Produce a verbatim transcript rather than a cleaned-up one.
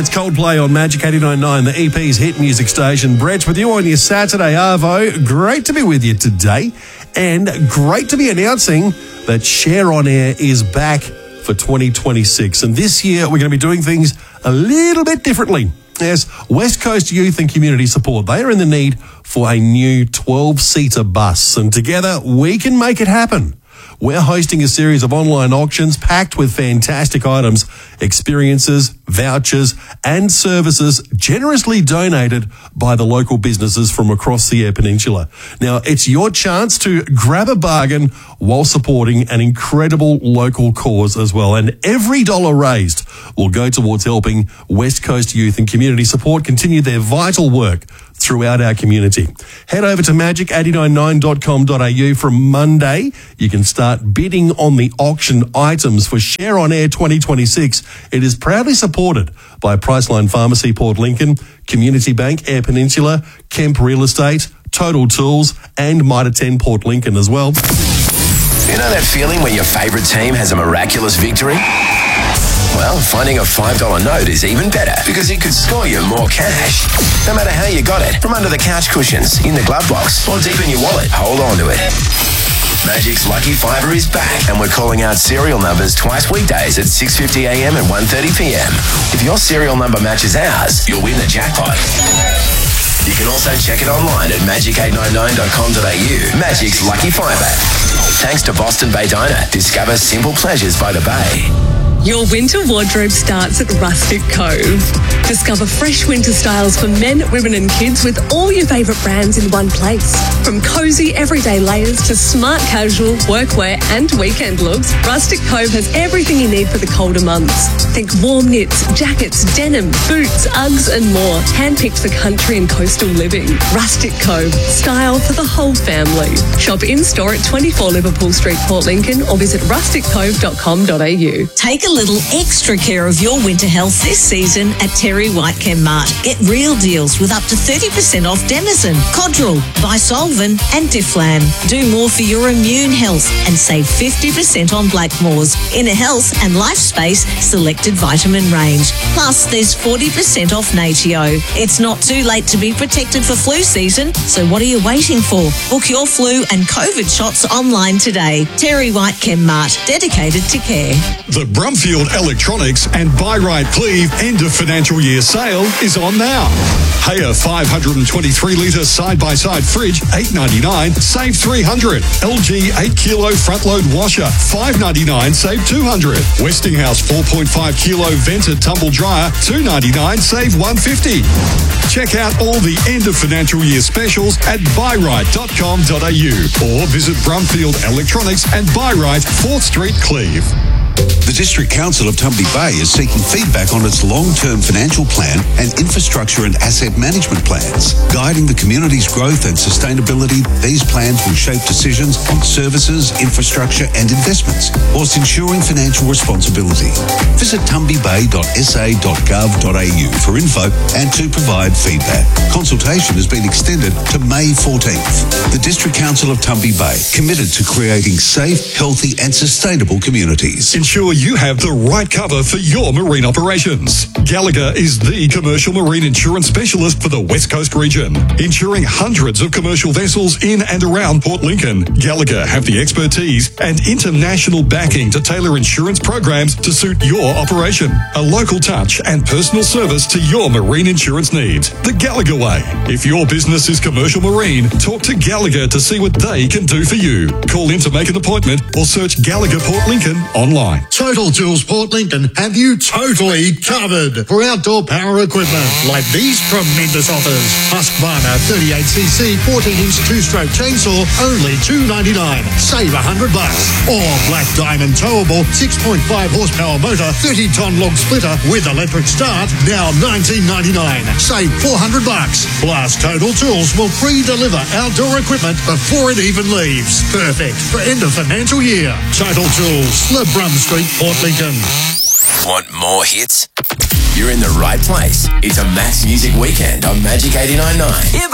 It's Coldplay on Magic eighty-nine point nine, the E P's hit music station. Brett with you on your Saturday Arvo. Great to be with you today, and great to be announcing that Share On Air is back for twenty twenty-six. And this year we're going to be doing things a little bit differently. Yes, West Coast Youth and Community Support, they are in the need for a new twelve-seater bus, and together we can make it happen. We're hosting a series of online auctions packed with fantastic items, experiences, vouchers, and services generously donated by the local businesses from across the Eyre Peninsula. Now, it's your chance to grab a bargain while supporting an incredible local cause as well. And every dollar raised will go towards helping West Coast Youth and Community Support continue their vital work throughout our community. Head over to magic eight nine nine dot com dot a u from Monday. You can start bidding on the auction items for Share On Air twenty twenty-six. It is proudly supported by Priceline Pharmacy Port Lincoln, Community Bank Eyre Peninsula, Kemp Real Estate, Total Tools, and Mitre ten Port Lincoln as well. You know that feeling when your favourite team has a miraculous victory? Well, finding a five dollar note is even better because it could score you more cash. No matter how you got it, from under the couch cushions, in the glove box, or deep in your wallet, hold on to it. Magic's Lucky Fiver is back, and we're calling out serial numbers twice weekdays at six fifty a m and one thirty p m. If your serial number matches ours, you'll win the jackpot. You can also check it online at magic eight nine nine dot com dot a u. Magic's Lucky Fiver. Thanks to Boston Bay Diner. Discover simple pleasures by the bay. Your winter wardrobe starts at Rustic Cove. Discover fresh winter styles for men, women and kids with all your favourite brands in one place. From cosy everyday layers to smart casual, workwear and weekend looks, Rustic Cove has everything you need for the colder months. Think warm knits, jackets, denim, boots, Uggs and more. Handpicked for country and coastal living. Rustic Cove, style for the whole family. Shop in-store at twenty-four Liverpool Street, Port Lincoln, or visit rustic cove dot com dot a u. Take a little extra care of your winter health this season at Terry White Chemmart. Get real deals with up to thirty percent off Denizen, Codral, Bisolven and Difflam. Do more for your immune health and save fifty percent on Blackmores, Inner Health and Lifespace selected vitamin range. Plus, there's forty percent off Natio. It's not too late to be protected for flu season, so what are you waiting for? Book your flu and COVID shots online today. Terry White Chemmart, dedicated to care. The Brumfield Electronics and Buy Right Cleve end of financial year sale is on now. Haier five hundred twenty-three litre side-by-side fridge, eight ninety-nine, save three hundred. L G eight kilo front-load washer, five ninety-nine, save two hundred. Westinghouse four point five kilo vented tumble dryer, two ninety-nine, save one fifty. Check out all the end of financial year specials at buy right dot com dot a u or visit Brumfield Electronics and Buy Right, fourth Street, Cleve. The District Council of Tumby Bay is seeking feedback on its long-term financial plan and infrastructure and asset management plans. Guiding the community's growth and sustainability, these plans will shape decisions on services, infrastructure and investments, whilst ensuring financial responsibility. Visit tumby bay dot s a dot gov dot a u for info and to provide feedback. Consultation has been extended to May fourteenth. The District Council of Tumby Bay, committed to creating safe, healthy and sustainable communities. Ensure you have the right cover for your marine operations. Gallagher is the commercial marine insurance specialist for the West Coast region, insuring hundreds of commercial vessels in and around Port Lincoln. Gallagher have the expertise and international backing to tailor insurance programs to suit your operation. A local touch and personal service to your marine insurance needs. The Gallagher way. If your business is commercial marine, talk to Gallagher to see what they can do for you. Call in to make an appointment or search Gallagher Port Lincoln online. Total Tools Port Lincoln have you totally covered for outdoor power equipment like these tremendous offers. Husqvarna thirty-eight c c fourteen inch two-stroke chainsaw, only two ninety-nine. Save a hundred bucks. Or Black Diamond towable six point five horsepower motor, thirty ton log splitter with electric start, now nineteen ninety-nine. Save four hundred bucks. Plus, Total Tools will pre-deliver outdoor equipment before it even leaves. Perfect for end of financial year. Total Tools, LeBrum Street, Port Lincoln. Want more hits? You're in the right place. It's a Max Music Weekend on Magic eighty-nine point nine.